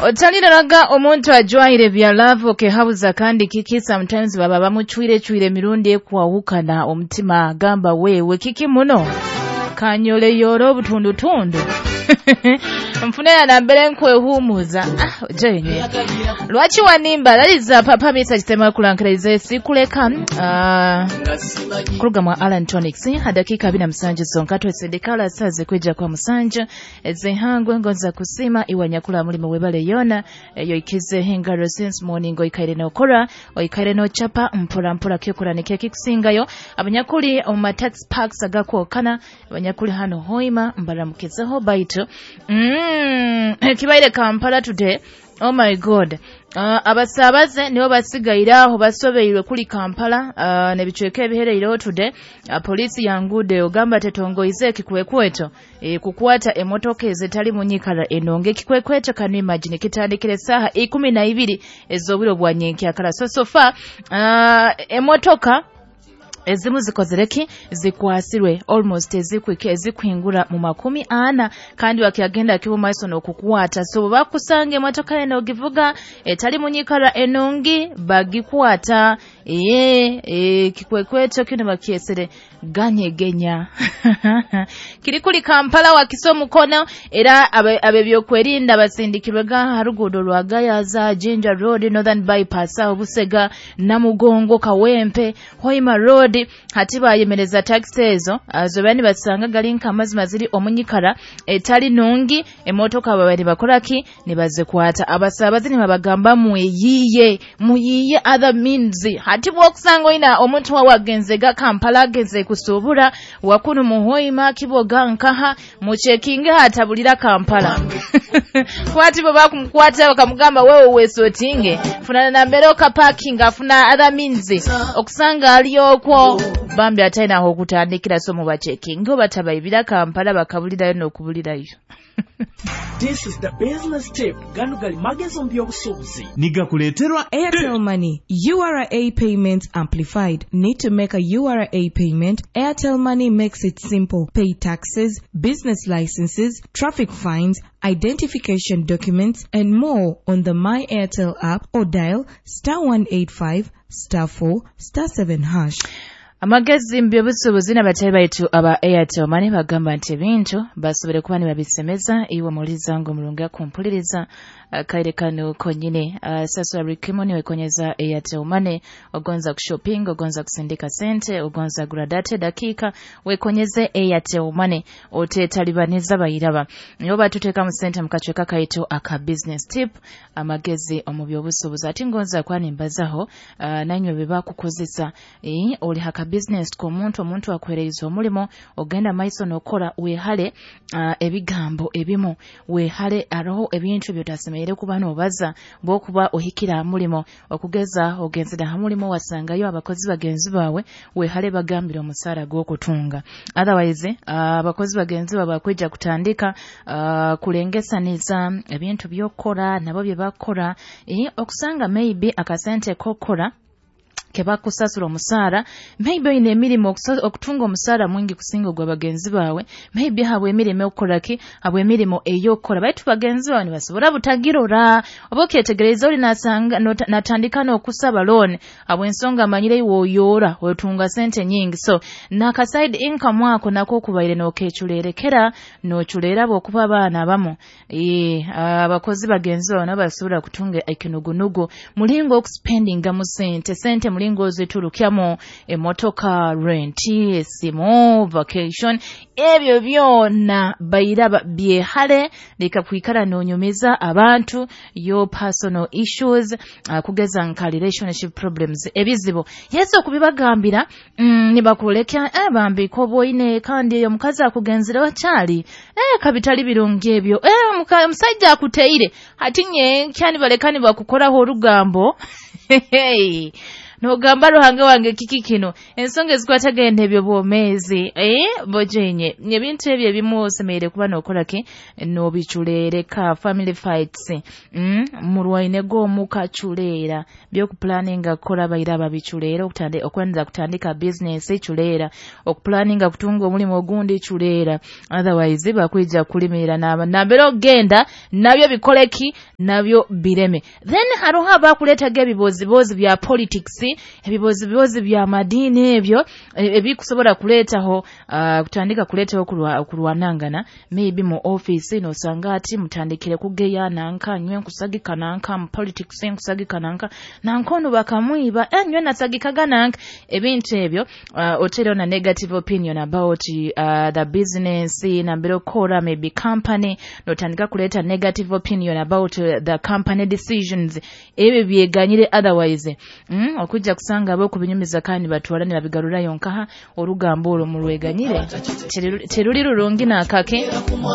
Otaliraga omuntu ajwaire bya love kehabuza kandi kiki sometimes baba bamuchwire mirundi ekwawukana omutima agamba wewe kiki muno kanyole yoro butundutundu mfunera na mbere nkwehumuza jenye lwachi wanimba laliza papa misa kitema kulankiriza sikuleka kuruga mwa Alan Tonics hadakika bina msanje zonka twesendekala saze kweja kwa msanje ezehangwe ngonza kusima iwanyakula mulimo webale yona yoikize hengaro since morning oikaire no kora oikaire no chapa mpora kyokora nekeki kusingayo abanyakuli oma tax parks agakwokana abanyakuli hano hoima mbaramukezeho baito kibaire Kampala today. Oh my God. Abasabaze nibo basigaira aho basobeirwe kuli Kampala ne bichweke ebihereiro today. Polisi yangude ogamba tetongoize kikwekweto kukwata emotoka ezetali munyikala enonge kikwekweto kanu imagine kitandikire saha 12 ezobiro bwanyenki akala so far emotoka ezimu zikozereki zikwasirwe almost ezikwingura mu 40 kandi wakiagenda kibu maiso nokukwata so bakusange motoka eno givuga etali munyikara enongi bagikwata kikwekweto kino bakiesere ganya kiri kuli Kampala wakisomu kono era abebyo kwerinda basindikirwe ga harugudo lwagaya za Jinja Road Northern Bypass obusega namugongo Kawempe Hoima Road hatiba yemereza taxi ezo azobani basanga galinka amazimaziri omunyikara etali nungi emotoka babali bakolaki nibazekwata abasabazi ni babagamba muyiye other means hatiba okusanga ina omuntu wagenzega Kampala ageze kusubura wakunu muhoima kiboga nkaha muchekinge hatabulira Kampala kwati baba kumkwata bakamugamba wewe wesotinge funana na mberoka parking afuna other means okusanga aliyokwo bambi ataina ho kutandikira so mu bachekinge obatabayibira Kampala bakabulirayo nokubulirayo. This is the business tip. Ganugali magezo mbyobusubuzi. Niga kuleterwa Airtel Money. URA payment amplified. Need to make a URA payment? Airtel Money makes it simple. Pay taxes, business licenses, traffic fines, identification documents, and more on the My Airtel app or dial *185 *4 *7 hash. Amagezi mbyobusubuzi n'abatali baitu aba Airtel Money bagamba nti ebintu basobole kuba nibabisemeza iwe mulizango mulunga kumpuliriza kaire kanu konyine sasa rikimoni wekonyeza Airtel Money ogonza kushopping ogonza kusindika sente ogonza gradate dakika wekonyeze Airtel Money otetalibaniza bayiraba niyo batuteka mu sente mukachweka kaito aka business tip amagezi omubyobusubuzi ati ngonza kwani mbazaho nanywe beba kukozesa oli haka business ko omuntu akwereizo omulimo ogenda maiso nokola wehale ebigambo ebimu wehale aroho ebintu byotasemere kubano obaza bokuba ohikira mulimo okugeza ogenzera hamulimo wasangayo abakozi bagenzi bawe wehale bagambira omusara gwokutunga otherwise abakozi bagenzi bawe bakweja kutandika kulengesaniza ebintu byokola nabo bye bakora okusanga maybe akasente kokola keba kusasura omusara maybe ine emirimo okutunga omusara mwingi kusinga gwa bagenzi bawe maybe habwe emirimo okoraki habwe emirimo eyokora baitu bagenzi bawe basobora butagirora oboketegereza oli nasanga natandika n'okusaba loan habwe ensonga amanyire woyora otunga sente nyingi so naka side income wako nako kubaire n'okechulerekera n'ochulera bokuba abana abamu abakozi bagenzi bawe nabasobora kutunga ekinogunugo mulingo okuspendinga mu sente mulingo zeturukyamo emotoka renti esimu vacation ebyo byona bayiraba byehale leka kwikara nonyomeza abantu yo personal issues kugeza nka relationship problems ebizibo yeso kubibagambira nibakulekya bambi ko boine kandi yo mukazi akugenzera wachali kabitali birungi ebyo musajja akuteire hatinye kyani balekani bakukora ho rugambo n'ogamba Ruhanga wange kiki kino ensonga ezikwatagenda ebyo bwomezi bojenye ebintu ebyo ebimu osemeere kuba n'okolake n'obiculeereka family fights mulwaine gw'omukaculeera by'okupulaninga kukola bayira babiculeera okwaniriza kutandika business culeera okupulaninga kutunga omulimu ogundi culeera otherwise bakwijja kulimirira nabera okgenda nabyo bikoleki nabyo bireme then hariho abakuleetaga ebibozibozi bya politics ebibozibozi bya madiini ebyo ebikusobola kuleetaho kutandika kuleetaho kulwanangana maybe mu office nosanga ati mutandikire kugeya nanka nywe nkusagika nanka mu politics nkusagika nanka nankono bakamwiba nywe nasagikaga nanka ebintu ebyo otero na negative opinion about the business nambero kola maybe company notandika kuleta negative opinion about the company decisions ebyo byeganyire otherwise okujja kusanga abo kubinyumiza kandi batwalanira bigarura yonkaha orugambo olwo mulweganyire teruli lulungi nakake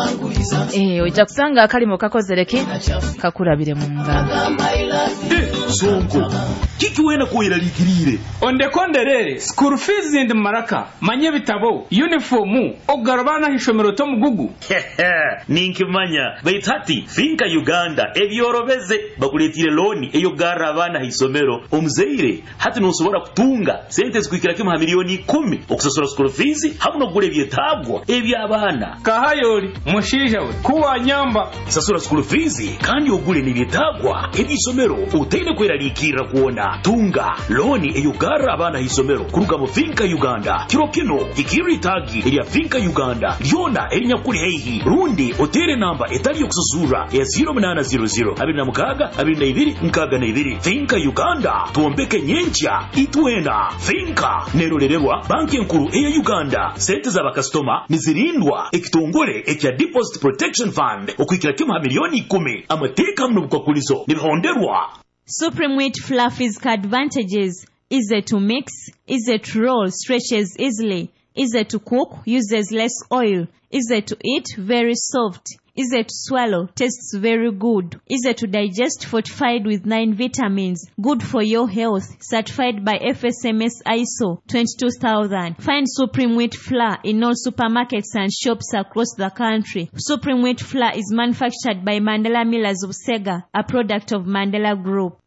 ojja kusanga akalimo kakozereke kakurabire mu ngalo sonko kiki wena kweralikirire ondekonderere school fees and maraka manye bitabo uniform ogarabana hishomero to mugugu ninkimanya baitati finka Uganda ebyorobeze bakuletire loan eyo garabana hisomero omuzeire hati nosobora kutunga sente zikwikira kimha milioni 10 okusasura school fees hamuno gure byetabwa ebyabana kahayoli mushija we kuwa nyamba sasura school fees kandi ogure nibyetagwa ebisomero utende kweralikira kuona tunga loan eyo garabana hisomero kuruga mu finka Uganda kirokino ikiri tagi eya finka Uganda lyona elinyakuri heihi rundi otere namba etali okususura ya 0800 abinamukaga abinayibiri nkaga nayibiri finka Uganda tuombeke nyencha itwena finka nerorererwa banki nkuru eya Uganda sente za bakastoma nizirindwa ekitongole ekya deposit protection fund okwikira kimha milioni 10 amateka mno bukakulizo nibihonderwa. Supreme wheat flour physical advantages: easy to mix, easy to roll, stretches easily, easy to cook, uses less oil, easy to eat, very soft, easy to swallow, tastes very good, easy to digest, fortified with 9 vitamins, good for your health, certified by FSMS ISO 22000. Find Supreme wheat flour in all supermarkets and shops across the country. Supreme wheat flour is manufactured by Mandela Millers of Sega, a product of Mandela Group.